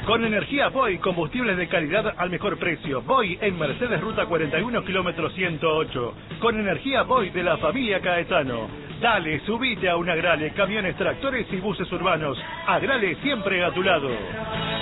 Con energía Boy, combustibles de calidad al mejor precio. Boy en Mercedes Ruta 41, kilómetro 108. Con energía Boy de la familia Caetano. Dale, subite a un Agrale, camiones, tractores y buses urbanos. Agrale siempre a tu lado.